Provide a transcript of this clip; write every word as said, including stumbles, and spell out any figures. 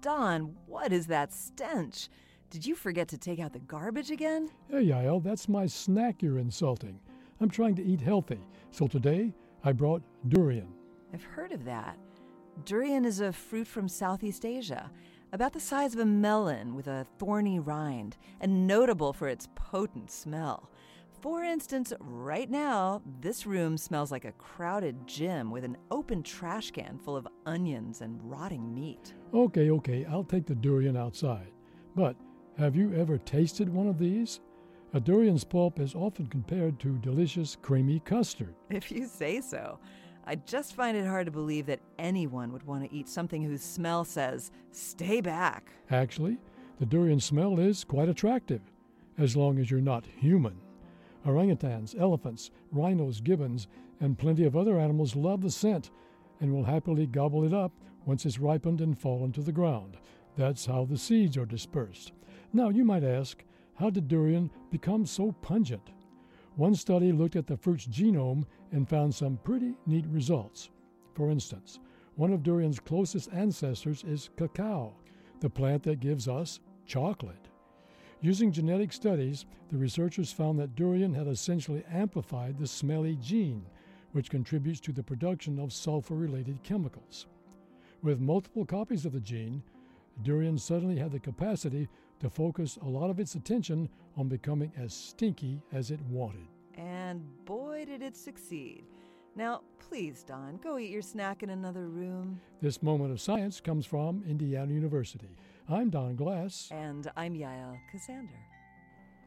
Don, what is that stench? Did you forget to take out the garbage again? Hey, Yael, that's my snack you're insulting. I'm trying to eat healthy, so today I brought durian. I've heard of that. Durian is a fruit from Southeast Asia, about the size of a melon with a thorny rind, and notable for its potent smell. For instance, right now, this room smells like a crowded gym with an open trash can full of onions and rotting meat. Okay, okay, I'll take the durian outside. But have you ever tasted one of these? A durian's pulp is often compared to delicious creamy custard. If you say so. I just find it hard to believe that anyone would want to eat something whose smell says, "Stay back." Actually, the durian smell is quite attractive, as long as you're not human. Orangutans, elephants, rhinos, gibbons, and plenty of other animals love the scent and will happily gobble it up once it's ripened and fallen to the ground. That's how the seeds are dispersed. Now, you might ask, how did durian become so pungent? One study looked at the fruit's genome and found some pretty neat results. For instance, one of durian's closest ancestors is cacao, the plant that gives us chocolate. Using genetic studies, the researchers found that durian had essentially amplified the smelly gene, which contributes to the production of sulfur-related chemicals. With multiple copies of the gene, durian suddenly had the capacity to focus a lot of its attention on becoming as stinky as it wanted. And boy, did it succeed. Now, please, Don, go eat your snack in another room. This moment of science comes from Indiana University. I'm Don Glass. And I'm Yael Ksander.